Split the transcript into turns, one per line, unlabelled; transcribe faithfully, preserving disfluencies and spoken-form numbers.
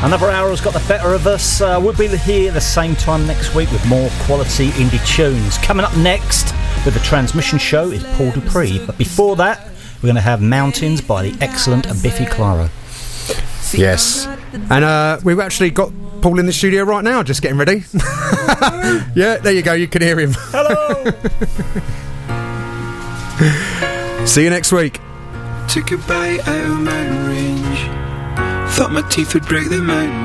Another hour has got the better of us. Uh, we'll be here at the same time next week with more quality indie tunes. Coming up next with the Transmission Show is Paul Dupree. But before that, we're going to have Mountains by the excellent Biffy Clyro.
Yes. And uh, we've actually got Paul in the studio right now, just getting ready. Yeah, there you go. You can hear him.
Hello.
See you next week.
Took a bite out of mountain range. Thought my teeth would break the mountain